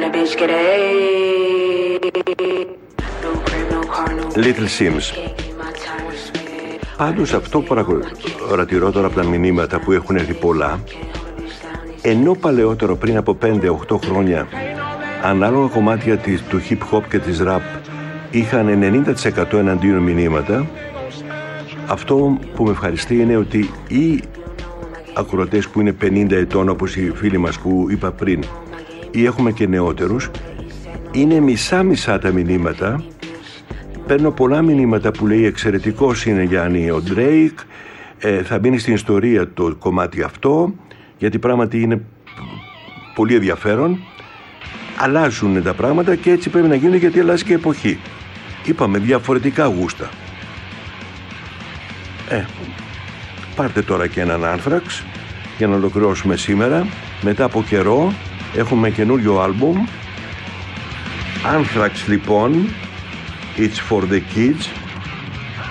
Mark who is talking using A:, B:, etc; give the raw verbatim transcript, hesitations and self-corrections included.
A: Little Sims. Πάντως αυτό που παρατηρώ τώρα από τα μηνύματα που έχουν έρθει πολλά, ενώ παλαιότερο πριν από πέντε οχτώ χρόνια ανάλογα κομμάτια της, του hip hop και της rap είχαν ενενήντα τοις εκατό εναντίον μηνύματα, αυτό που με ευχαριστεί είναι ότι οι ακροατές που είναι πενήντα ετών, όπως οι φίλοι μας που είπα πριν, ή έχουμε και νεότερους, είναι μισά-μισά τα μηνύματα. Παίρνω πολλά μηνύματα που λέει εξαιρετικός είναι Γιάννη ο Drake, ε, θα μπει στην ιστορία το κομμάτι αυτό, γιατί πράγματι είναι πολύ ενδιαφέρον. Αλλάζουν τα πράγματα και έτσι πρέπει να γίνουν, γιατί αλλάζει και η εποχή. Είπαμε διαφορετικά γούστα. Ε, πάρτε τώρα και έναν Anthrax για να ολοκληρώσουμε σήμερα. Μετά από καιρό έχουμε καινούριο άλμπουμ. Anthrax λοιπόν, It's for the Kids.